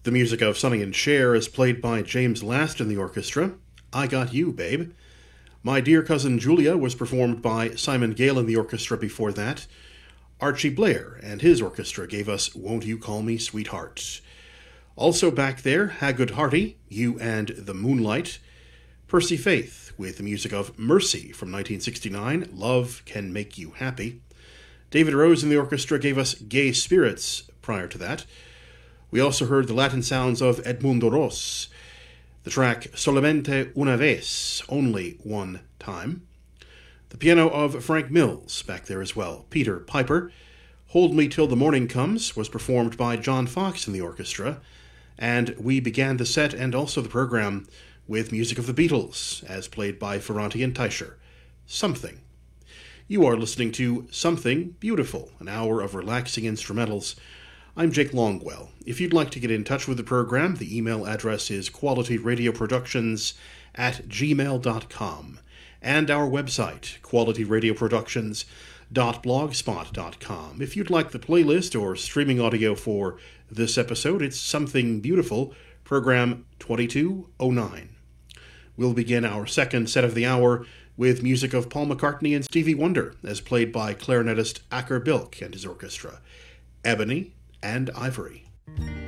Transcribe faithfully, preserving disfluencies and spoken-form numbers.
The music of Sonny and Cher is played by James Last in the orchestra. I Got You, Babe. My Dear Cousin Julia was performed by Simon Gale in the orchestra before that. Archie Blair and his orchestra gave us Won't You Call Me Sweetheart. Also back there, Hagood Harty, You and the Moonlight. Percy Faith with the music of Mercy from nineteen sixty-nine, Love Can Make You Happy. David Rose in the orchestra gave us Gay Spirits prior to that. We also heard the Latin sounds of Edmundo Ros, the track Solamente una vez, Only One Time. The piano of Frank Mills back there as well. Peter Piper. Hold Me Till the Morning Comes was performed by John Fox in the orchestra. And we began the set and also the program with music of the Beatles, as played by Ferranti and Teicher. Something. You are listening to Something Beautiful, an hour of relaxing instrumentals. I'm Jake Longwell. If you'd like to get in touch with the program, the email address is qualityradioproductions at gmail dot com, and our website, qualityradioproductions dot blogspot dot com. If you'd like the playlist or streaming audio for this episode, it's Something Beautiful, program twenty-two oh nine. We'll begin our second set of the hour with music of Paul McCartney and Stevie Wonder, as played by clarinetist Acker Bilk and his orchestra. Ebony and Ivory.